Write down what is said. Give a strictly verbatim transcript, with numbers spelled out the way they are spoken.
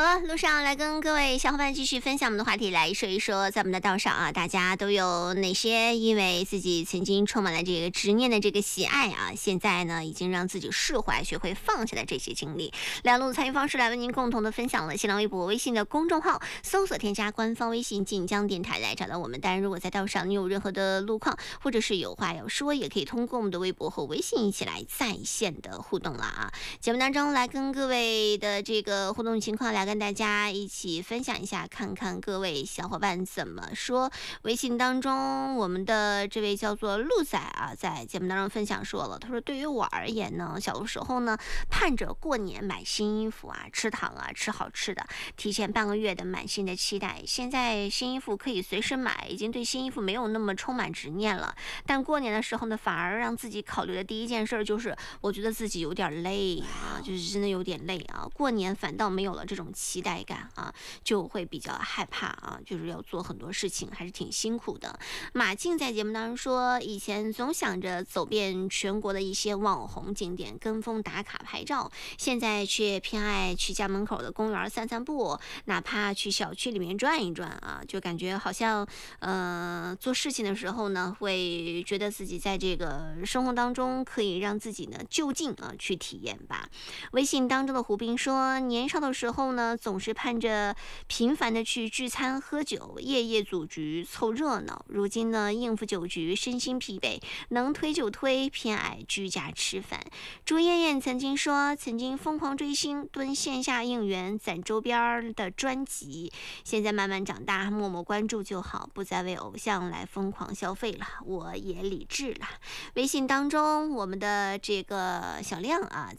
好了，路上来跟各位小伙伴继续分享我们的话题，来说一说，在我们的道上啊，大家都有哪些因为自己曾经充满了这个执念的这个喜爱啊，现在呢已经让自己释怀，学会放下的这些经历。两路参与方式来为您共同的分享了新浪微博、微信的公众号，搜索添加官方微信晋江电台来找到我们。当然，如果在道上你有任何的路况，或者是有话要说，也可以通过我们的微博和微信一起来在线的互动了啊。节目当中来跟各位的这个互动情况来跟大家一起分享一下，看看各位小伙伴怎么说。微信当中，我们的这位叫做陆仔啊，在节目当中分享说了，他说对于我而言呢，小的时候呢，盼着过年买新衣服啊，吃糖啊，吃好吃的，提前半个月的满心的期待。现在新衣服可以随时买，已经对新衣服没有那么充满执念了。但过年的时候呢，反而让自己考虑的第一件事就是，我觉得自己有点累啊，就是真的有点累啊。过年反倒没有了这种期待感啊，就会比较害怕啊，就是要做很多事情，还是挺辛苦的。马静在节目当中说，以前总想着走遍全国的一些网红景点，跟风打卡拍照，现在却偏爱去家门口的公园散散步，哪怕去小区里面转一转啊，就感觉好像呃做事情的时候呢，会觉得自己在这个生活当中可以让自己呢就近啊去体验吧。微信当中的胡斌说，年少的时候呢，总是盼着频繁的去聚餐喝酒，夜夜组局凑热闹。如今呢，应付酒局身心疲惫，能推就推，偏爱居家吃饭。朱艳艳曾经说，曾经疯狂追星，蹲线下应援，攒周边的专辑。现在慢慢长大，默默关注就好，不再为偶像来疯狂消费了。我也理智了。微信当中，我们的这个小亮啊。